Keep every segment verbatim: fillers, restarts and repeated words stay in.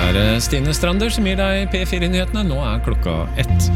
er Stine Strander som gir deg P fire-nyhetene. Nå er klokka ett.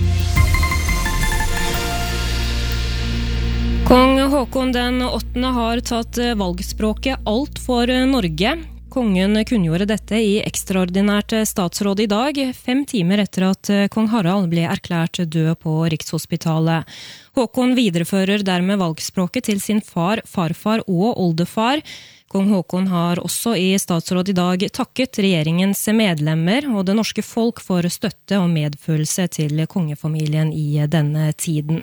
Kong Håkon den åttende har tatt valgspråket Alt for Norge. Kongen kunngjorde dette i ekstraordinært statsråd i dag, fem timer etter at kong Harald ble erklært død på Rikshospitalet. Håkon viderefører dermed valgspråket til sin far, farfar og oldefar. Kong Håkon har også i statsråd i dag takket regjeringens medlemmer og det norske folk for støtte og medfølelse til kongefamilien i denne tiden.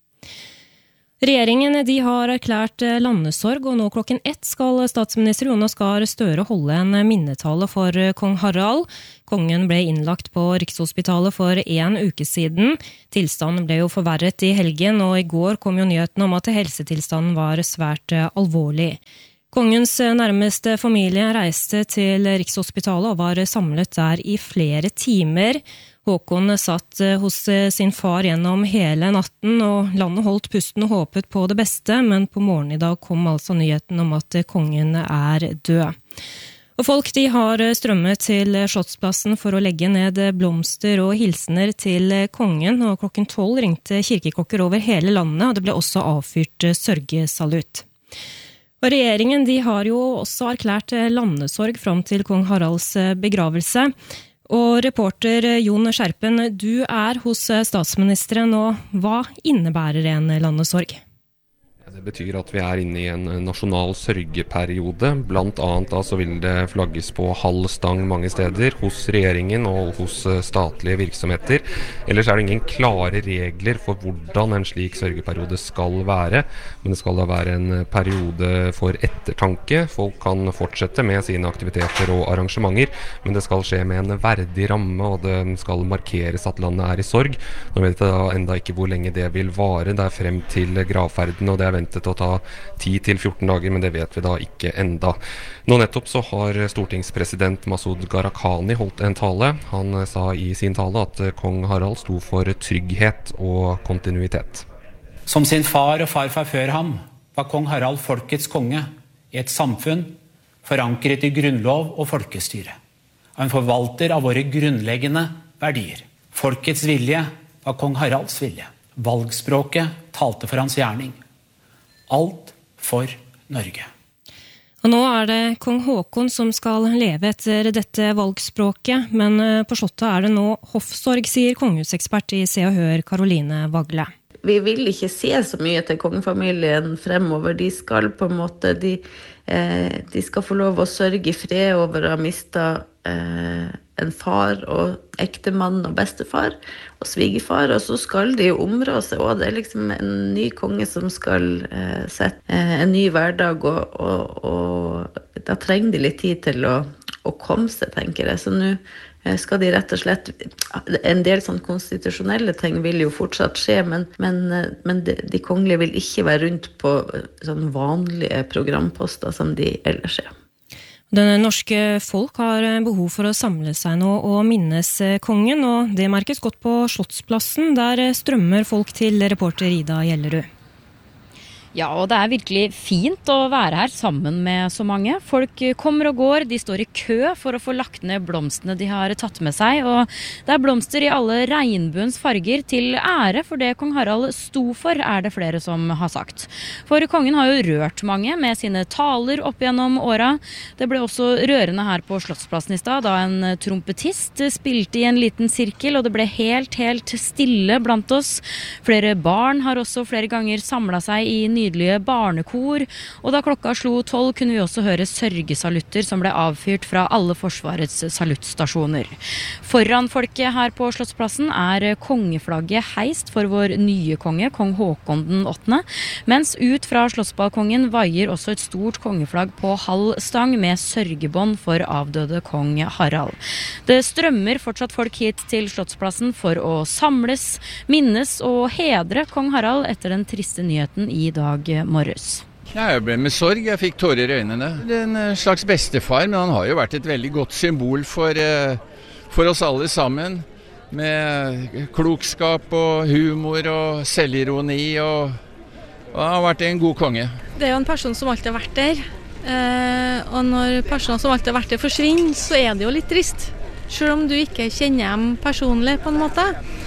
Regjeringen de har erklært landesorg, og nå klokken ett skal statsminister Jonas Gahr Støre holde en minnetale for kong Harald. Kongen ble innlagt på Rikshospitalet for en uke siden. Tilstanden ble jo forverret i helgen, og i går kom jo nyheten om at helsetilstanden var svært alvorlig. Kongens nærmeste familie reiste til Rikshospitalet og var samlet der i flere timer. Håkon satt hos sin far gjennom hele natten, og landet holdt pusten og håpet på det beste, men på morgenen i dag kom altså nyheten om at kongen er død. Og folk de har strømmet til Slottsplassen for å legge ned blomster og hilsener til kongen, og klokken tolv ringte kirkeklokker over hele landet, og det ble også avfyrt sørgesalutt. Og regjeringen de har jo også erklært landesorg fram til kong Haralds begravelse. Og reporter Jon Skjerpen, du er hos statsministeren, og hva innebærer en landesorg? Det betyr at vi er inne i en nasjonal sørgeperiode. Blant annet da så vil det flagges på halv stang mange steder, hos regjeringen og hos statlige virksomheter. Ellers er det ingen klare regler for hvordan en slik sørgeperiode skal være, men det skal da være en periode for ettertanke. Folk kan fortsette med sine aktiviteter og arrangementer, men det skal skje med en verdig ramme, og det skal markeres at landet er i sorg. Nå vet jeg da enda ikke hvor lenge det vil vare. Det er frem til gravferden, og det er ventet å ta ti til fjorten dager, men det vet vi da ikke enda. Nå nettopp så har stortingspresident Masud Gharahkhani holdt en tale. Han sa i sin tale at kong Harald sto for trygghet og kontinuitet. Som sin far og farfar før ham var kong Harald folkets konge i et samfunn forankret i grunnlov og folkestyre. Han forvalter av våre grunnleggende verdier. Folkets vilje var kong Haralds vilje. Valgspråket talte for hans gjerning. Alt for Norge. Og nå er det kong Håkon som skal leve etter dette valgspråket, men på Slottet er det nå hoffsorg, sier kongehusekspert i Se og Hør, Caroline Vagle. Vi vil ikke se så mye til kongefamilien fremover. De skal på en måte, de, eh, de skal få lov å sørge i fred over å ha mistet eh, en far og ektemann og bestefar og svigerfar, og så skal de jo områ seg, og det er liksom en ny konge som skal eh, sette eh, en ny hverdag, og, og, og da trenger de litt tid til å, å komme seg, tenker jeg. Så nå eh, skal de rett og slett, en del sånn konstitusjonelle ting vil jo fortsatt skje, men, men, men de, de kongelige vil ikke være rundt på sånn vanlige programposter som de ellers er. Den norske folk har behov for å samle seg nå og minnes kongen, og det merkes godt på Slottsplassen, der strømmer folk til reporter Ida Gjellerud. Ja, og det er virkelig fint å være her sammen med så mange. Folk kommer og går, de står i kø for å få lagt ned blomstene de har tatt med seg, og det er blomster i alle regnbuens farger til ære for det kong Harald sto for, er det flere som har sagt. For kongen har jo rørt mange med sine taler opp gjennom åra. Det ble også rørende her på Slottsplassen i stad, da en trompetist spilte i en liten sirkel, og det ble helt, helt stille blant oss. Flere barn har også flere ganger samlet seg i nye nydelige barnekor, og da klokka slo tolv kunne vi også høre sørgesalutter som ble avfyrt fra alle forsvarets saluttstasjoner. Foran folket her på Slottsplassen er kongeflagget heist for vår nye konge, kong Håkon den åttende, mens ut fra slottsbalkongen vaier også et stort kongeflagg på halv stang med sørgebånd for avdøde kong Harald. Det strømmer fortsatt folk hit til Slottsplassen for å samles, minnes og hedre kong Harald etter den triste nyheten i dag morges. Ja, jeg ble med sorg, jeg fikk tårer i øynene. Det er en slags bestefar, men han har jo vært et veldig godt symbol for, for oss alle sammen. Med klokskap og humor og selvironi, og, og han har vært en god konge. Det er jo en person som alltid har vært der, og når personer som alltid har vært der forsvinner, så er det jo litt trist. selv om du ikke kjenner dem personlig på en måte.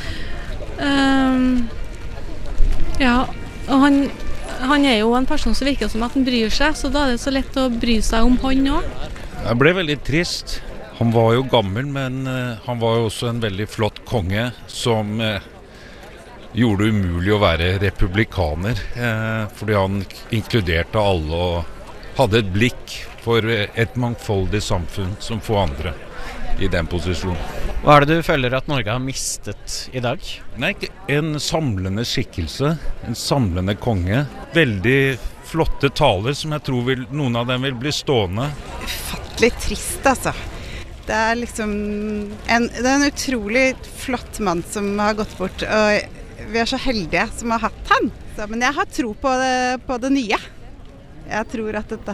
Um, ja, og han, han er jo en person som virker som at han bryr seg, så da er det så lett å bry seg om han også. Jeg ble veldig trist. Han var jo gammel, men uh, han var jo også en veldig flott konge som uh, gjorde det umulig å være republikaner, uh, fordi han inkluderte alle og hadde et blikk for et mangfoldig samfunn som få andre i den posisjonen. Hva er det du føler at Norge har mistet i dag? Nei, en samlende skikkelse, en samlende konge. Veldig flotte taler som jeg tror vil, noen av dem vil bli stående. Ufattelig trist, altså. Det er liksom en, det er en utrolig flott mann som har gått bort, og vi er så heldige som har hatt han. Så, men jeg har tro på det, på det nye. Jeg tror at dette